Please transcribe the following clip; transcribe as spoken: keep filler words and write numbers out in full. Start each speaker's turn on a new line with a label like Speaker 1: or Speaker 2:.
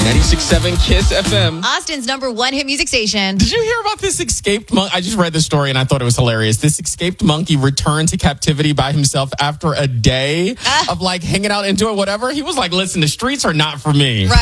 Speaker 1: ninety-six point seven Kiss F M.
Speaker 2: Austin's number one hit music station.
Speaker 1: Did you hear about this escaped monkey? I just read the story and I thought it was hilarious. This escaped monkey returned to captivity by himself after a day
Speaker 2: Ah.
Speaker 1: of like hanging out and doing whatever. He was like, listen, the streets are not for me.
Speaker 2: Right.